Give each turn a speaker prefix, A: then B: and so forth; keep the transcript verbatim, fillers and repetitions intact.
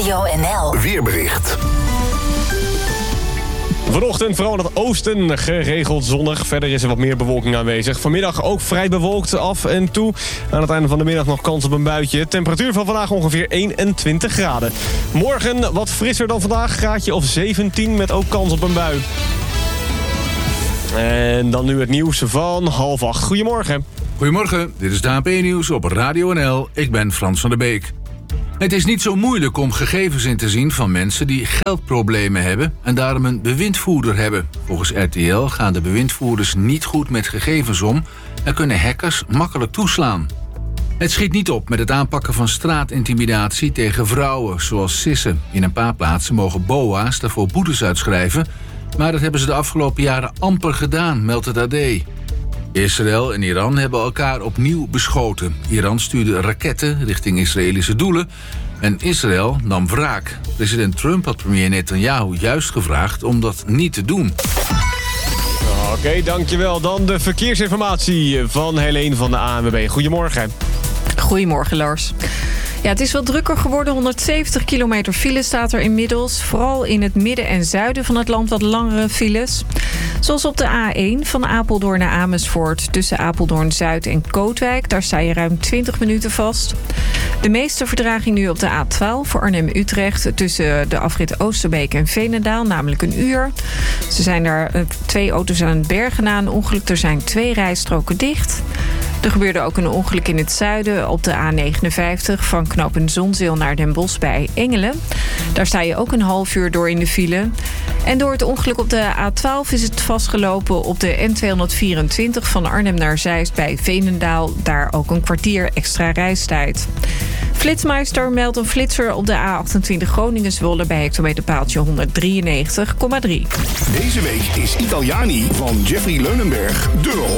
A: Radio N L
B: Weerbericht.
C: Vanochtend vooral in het oosten geregeld zonnig. Verder is er wat meer bewolking aanwezig. Vanmiddag ook vrij bewolkt af en toe. Aan het einde van de middag nog kans op een buitje. Temperatuur van vandaag ongeveer eenentwintig graden. Morgen wat frisser dan vandaag. Graadje of zeventien met ook kans op een bui. En dan nu het nieuws van half acht. Goedemorgen.
D: Goedemorgen, dit is de H P-nieuws op Radio N L. Ik ben Frans van der Beek. Het is niet zo moeilijk om gegevens in te zien van mensen die geldproblemen hebben en daarom een bewindvoerder hebben. Volgens R T L gaan de bewindvoerders niet goed met gegevens om en kunnen hackers makkelijk toeslaan. Het schiet niet op met het aanpakken van straatintimidatie tegen vrouwen, zoals sissen. In een paar plaatsen mogen B O A's daarvoor boetes uitschrijven, maar dat hebben ze de afgelopen jaren amper gedaan, meldt het A D. Israël en Iran hebben elkaar opnieuw beschoten. Iran stuurde raketten richting Israëlische doelen en Israël nam wraak. President Trump had premier Netanyahu juist gevraagd om dat niet te doen.
C: Oké, okay, dankjewel. Dan de verkeersinformatie van Helene van de A N W B. Goedemorgen.
E: Goedemorgen, Lars. Ja, het is wat drukker geworden. honderdzeventig kilometer file staat er inmiddels. Vooral in het midden en zuiden van het land wat langere files. Zoals op de A één van Apeldoorn naar Amersfoort. Tussen Apeldoorn-Zuid en Kootwijk. Daar sta je ruim twintig minuten vast. De meeste vertraging nu op de A twaalf voor Arnhem-Utrecht. Tussen de afrit Oosterbeek en Veenendaal. Namelijk een uur. Ze zijn daar twee auto's aan het bergen na een ongeluk. Er zijn twee rijstroken dicht. Er gebeurde ook een ongeluk in het zuiden op de A negenenvijftig... van knooppunt Zonzeel naar Den Bosch bij Engelen. Daar sta je ook een half uur door in de file. En door het ongeluk op de A twaalf is het vastgelopen op de N tweehonderdvierentwintig... van Arnhem naar Zeist bij Veenendaal. Daar ook een kwartier extra reistijd. Flitsmeister meldt een flitser op de A achtentwintig Groningen-Zwolle... bij hectometerpaaltje honderddrieënnegentig komma drie.
B: Deze week is Italiani van Jeffrey Leunenberg de